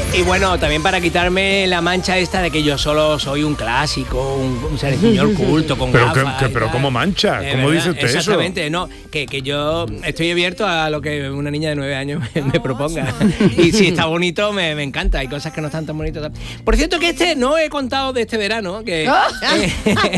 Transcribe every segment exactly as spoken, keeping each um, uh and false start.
Y bueno, también para quitarme la mancha esta de que yo solo soy un clásico, un, un señor culto con pero gafas. Que, que, pero ¿cómo mancha? Eh, ¿Cómo ¿verdad? dice usted Exactamente, eso? no, que, que yo estoy abierto a lo que una niña de nueve años me, me proponga. Y si está bonito, me, me encanta. Hay cosas que no están tan bonitas. Por cierto, que este no he contado de este verano, que eh,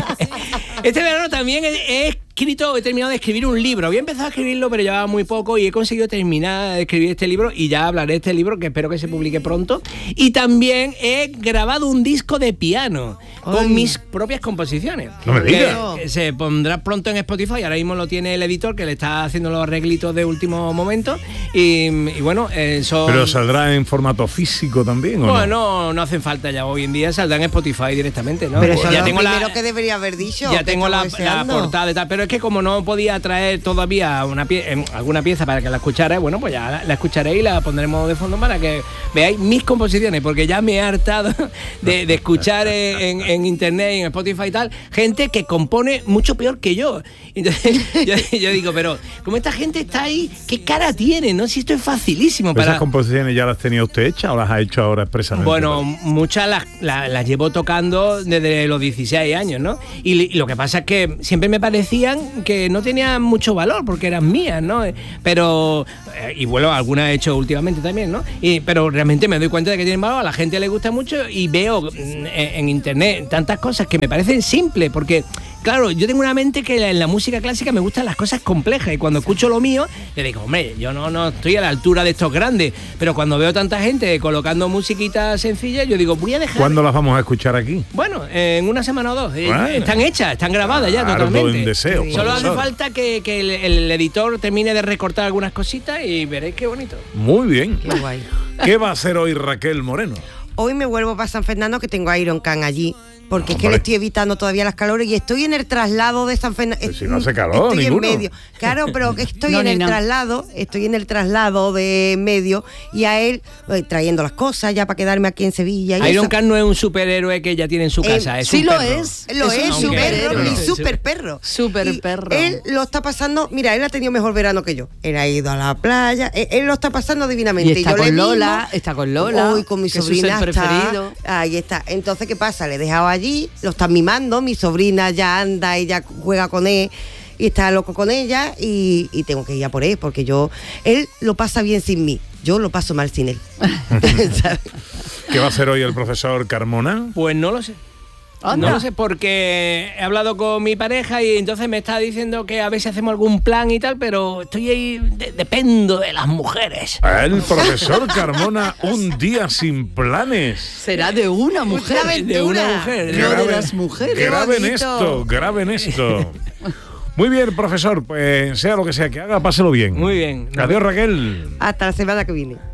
este verano también he, he escrito, he terminado de escribir un libro. Había empezado a escribirlo, pero llevaba muy poco y he conseguido terminar de escribir este libro y ya hablaré de este libro, que espero que se publique pronto. Y también he grabado un disco de piano Ay. con mis propias composiciones. No me digas. Que se pondrá pronto en Spotify. Ahora mismo lo tiene el editor, que le está haciendo los arreglitos de último momento. Y, y bueno, eh, son... ¿Pero saldrá en formato físico también o bueno, no? no, no hacen falta ya. Hoy en día saldrá en Spotify directamente, ¿no? Pero eso ya es tengo lo primero la, que debería haber dicho. Ya tengo la, la portada y tal. Pero es que como no podía traer todavía una pie, alguna pieza para que la escuchara, bueno, pues ya la, la escucharé y la pondremos de fondo para que veáis mis composiciones, porque ya me he hartado de, de escuchar en, en internet y en Spotify y tal, gente que compone mucho peor que yo. Entonces yo, yo digo, pero como esta gente está ahí, ¿qué cara tiene? ¿No? Si esto es facilísimo. Para... ¿Esas composiciones ya las tenía usted hechas o las ha hecho ahora expresamente? Bueno, muchas las, las, las llevo tocando desde los dieciséis años, ¿no? Y, y lo que pasa es que siempre me parecían que no tenían mucho valor porque eran mías, ¿no? Pero, eh, y bueno, algunas he hecho últimamente también, ¿no? Y, pero realmente me doy cuenta de que tienen valor, a la gente le gusta mucho y veo en, en internet tantas cosas que me parecen simples, porque claro, yo tengo una mente que en la música clásica me gustan las cosas complejas y cuando escucho lo mío, le digo, hombre, yo no, no estoy a la altura de estos grandes, pero cuando veo tanta gente colocando musiquita sencilla, yo digo, voy a dejar... ¿Cuándo las vamos a escuchar aquí? Bueno, en una semana o dos. Bueno. Están hechas, están grabadas ya Ardo totalmente. en deseo, Solo profesor. hace falta que, que el, el editor termine de recortar algunas cositas y veréis qué bonito. Muy bien. Qué guay. ¿Qué va a hacer hoy Raquel Moreno? Hoy me vuelvo para San Fernando, que tengo a Iron Can allí. Porque es que Hombre. le estoy evitando todavía las calores y estoy en el traslado de San Fernando. Pero si no hace calor, estoy ninguno. en medio. Claro, pero que estoy No, en ni el no. traslado, estoy en el traslado de medio y a él eh, trayendo las cosas ya para quedarme aquí en Sevilla. Y Iron eso. Can no es un superhéroe que ya tiene en su Eh, casa, es sí un lo perro. es. Lo Es es, un su superhéroe. perro, mi Sí. super perro. Super Y perro. Él lo está pasando, mira, él ha tenido mejor verano que yo. Él ha ido a la playa, él, él lo está pasando divinamente. Y está yo con le mismo, Lola, está con Lola, Hoy con mi que es su sobrina ser está, preferido. ahí está. Entonces, ¿qué pasa? Le he dejado allí, lo están mimando, mi sobrina ya anda y ya juega con él y está loco con ella y, y tengo que ir a por él porque yo, él lo pasa bien sin mí, yo lo paso mal sin él. ¿Sabes? ¿Qué va a hacer hoy el profesor Carmona? Pues no lo sé. Anda. No lo sé porque he hablado con mi pareja y entonces me está diciendo que a ver si hacemos algún plan y tal, pero estoy ahí, de- dependo de las mujeres. El profesor Carmona, un día sin planes. Será de una mujer. Una aventura. De una mujer. No de Graben- las mujeres. Graben bonito. esto, graben esto. Muy bien, profesor, pues sea lo que sea que haga, páselo bien. Muy bien. Adiós, Raquel. Hasta la semana que viene.